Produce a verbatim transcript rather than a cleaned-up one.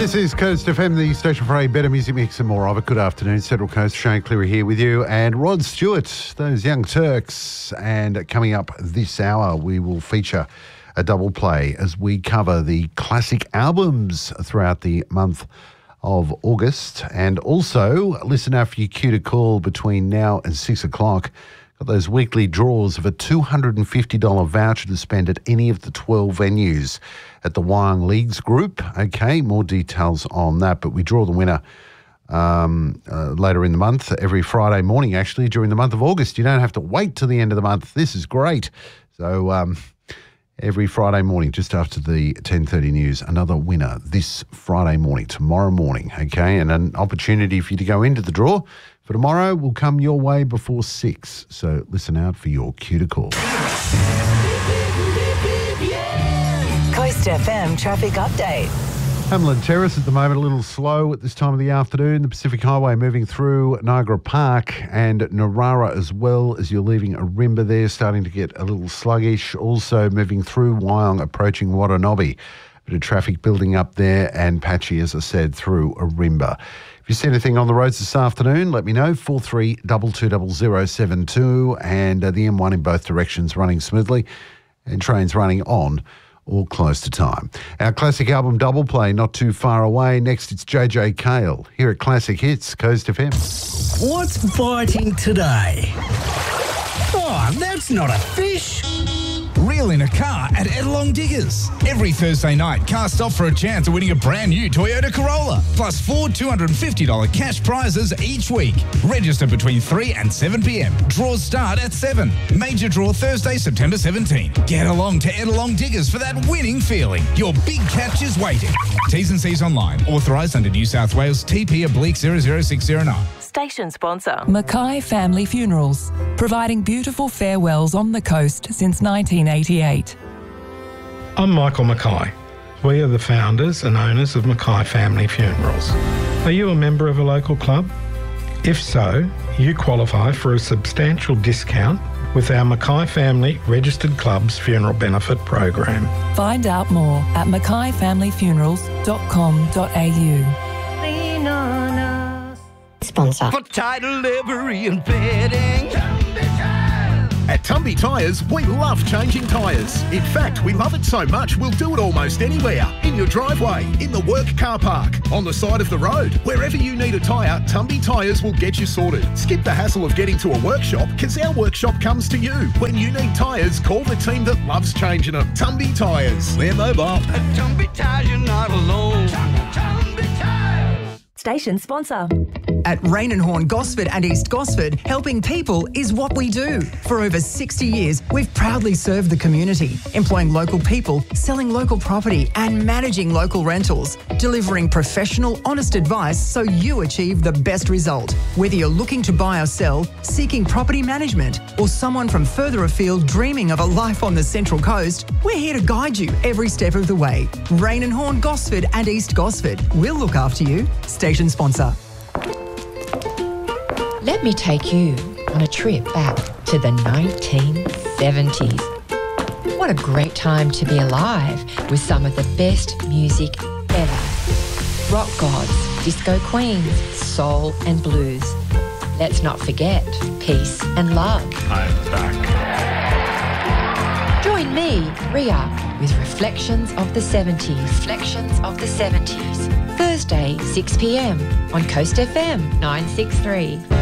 This is Coast F M, the station for a better music mix and more of it. Good afternoon, Central Coast. Shane Cleary here with you, and Rod Stewart, those Young Turks. And coming up this hour, we will feature a double play as we cover the classic albums throughout the month of August. And also, listen out for your cue to call between now and six o'clock. Got those weekly draws of a two hundred fifty dollars voucher to spend at any of the twelve venues at the Wyong Leagues Group. Okay, more details on that, but we draw the winner um, uh, later in the month, every Friday morning, actually, during the month of August. You don't have to wait till the end of the month. This is great. So um, every Friday morning, just after the ten thirty news, another winner this Friday morning, tomorrow morning, okay? And an opportunity for you to go into the draw for tomorrow will come your way before six. So listen out for your cue to call. Coast F M traffic update. Hamlin Terrace at the moment a little slow at this time of the afternoon. The Pacific Highway moving through Niagara Park and Narara as well as you're leaving Ourimbah there, starting to get a little sluggish. Also moving through Wyong, approaching Watanabe. Bit of traffic building up there and patchy, as I said, through Ourimbah. If you see anything on the roads this afternoon, let me know, four three two two zero zero seven two, and uh, the M one in both directions running smoothly and trains running on or close to time. Our classic album double play not too far away. Next, it's J J Cale here at Classic Hits, Coast F M. What's biting today? Oh, that's not a fish. Reel in a car at Edelong Diggers. Every Thursday night, cast off for a chance of winning a brand new Toyota Corolla, plus four two hundred fifty dollars cash prizes each week. Register between three and seven p.m. Draws start at seven. Major draw Thursday, September seventeenth. Get along to Edelong Diggers for that winning feeling. Your big catch is waiting. T's and C's online. Authorised under New South Wales T P oblique zero zero six zero nine. Station sponsor. Mackay Family Funerals, providing beautiful farewells on the coast since nineteen eighty-eight. I'm Michael Mackay. We are the founders and owners of Mackay Family Funerals. Are you a member of a local club? If so, you qualify for a substantial discount with our Mackay Family Registered Clubs Funeral Benefit Program. Find out more at mackay family funerals dot com dot a u. Sponsor. For title livery and bedding. At Tumby Tyres, we love changing tyres. In fact, we love it so much, we'll do it almost anywhere. In your driveway, in the work car park, on the side of the road. Wherever you need a tyre, Tumby Tyres will get you sorted. Skip the hassle of getting to a workshop, because our workshop comes to you. When you need tyres, call the team that loves changing them. Tumby Tyres. We're mobile. At Tumby Tyres, you're not alone. Tumby Tyres. Station sponsor. At Rain and Horn Gosford and East Gosford, helping people is what we do. For over sixty years, we've proudly served the community, employing local people, selling local property and managing local rentals, delivering professional, honest advice so you achieve the best result. Whether you're looking to buy or sell, seeking property management, or someone from further afield dreaming of a life on the Central Coast, we're here to guide you every step of the way. Rain and Horn Gosford and East Gosford. We'll look after you. Station sponsor. Let me take you on a trip back to the nineteen seventies. What a great time to be alive with some of the best music ever. Rock gods, disco queens, soul and blues. Let's not forget peace and love. I'm back. Join me, Ria, with Reflections of the seventies. Reflections of the seventies. Thursday, six p.m. on Coast F M nine six three.